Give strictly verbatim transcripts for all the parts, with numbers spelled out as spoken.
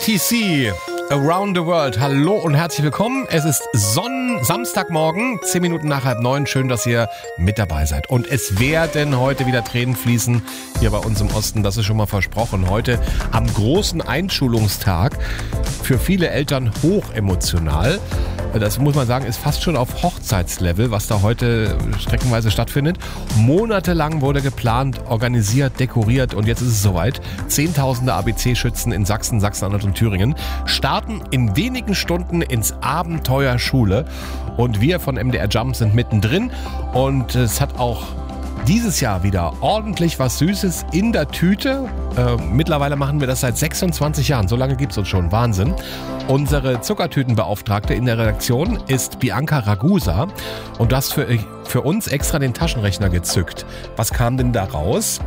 T C Around the World. Hallo und herzlich willkommen. Es ist Sonn- Samstagmorgen, zehn Minuten nach halb neun. Schön, dass ihr mit dabei seid. Und es werden heute wieder Tränen fließen hier bei uns im Osten. Das ist schon mal versprochen. Heute am großen Einschulungstag. Für viele Eltern hochemotional. Das muss man sagen, ist fast schon auf Hochzeitslevel, was da heute streckenweise stattfindet. Monatelang wurde geplant, organisiert, dekoriert und jetzt ist es soweit. Zehntausende A B C-Schützen in Sachsen, Sachsen-Anhalt und Thüringen starten in wenigen Stunden ins Abenteuer Schule. Und wir von M D R Jump sind mittendrin. Und es hat auch dieses Jahr wieder ordentlich was Süßes in der Tüte. Äh, mittlerweile machen wir das seit sechsundzwanzig Jahren. So lange gibt es uns schon. Wahnsinn. Unsere Zuckertütenbeauftragte in der Redaktion ist Bianca Ragusa. Und du hast für, für uns extra den Taschenrechner gezückt. Was kam denn da raus?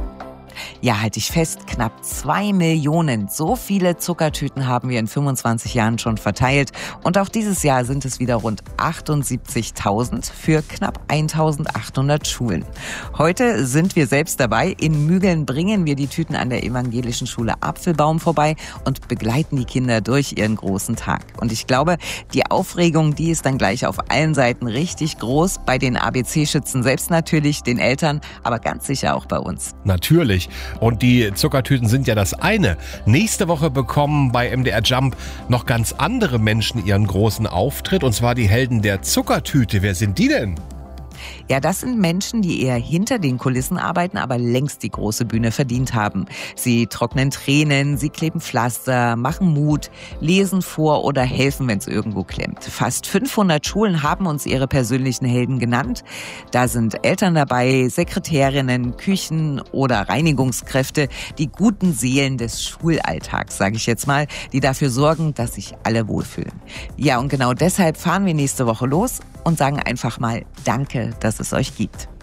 Ja, halte ich fest, knapp zwei Millionen. So viele Zuckertüten haben wir in fünfundzwanzig Jahren schon verteilt. Und auch dieses Jahr sind es wieder rund achtundsiebzigtausend für knapp eintausendachthundert Schulen. Heute sind wir selbst dabei. In Mügeln bringen wir die Tüten an der evangelischen Schule Apfelbaum vorbei und begleiten die Kinder durch ihren großen Tag. Und ich glaube, die Aufregung, die ist dann gleich auf allen Seiten richtig groß. Bei den A B C-Schützen selbst natürlich, den Eltern, aber ganz sicher auch bei uns. Natürlich. Und die Zuckertüten sind ja das eine. Nächste Woche bekommen bei M D R Jump noch ganz andere Menschen ihren großen Auftritt. Und zwar die Helden der Zuckertüte. Wer sind die denn? Ja, das sind Menschen, die eher hinter den Kulissen arbeiten, aber längst die große Bühne verdient haben. Sie trocknen Tränen, sie kleben Pflaster, machen Mut, lesen vor oder helfen, wenn es irgendwo klemmt. Fast fünfhundert Schulen haben uns ihre persönlichen Helden genannt. Da sind Eltern dabei, Sekretärinnen, Küchen- oder Reinigungskräfte, die guten Seelen des Schulalltags, sage ich jetzt mal, die dafür sorgen, dass sich alle wohlfühlen. Ja, und genau deshalb fahren wir nächste Woche los und sagen einfach mal Danke, dass es euch gibt.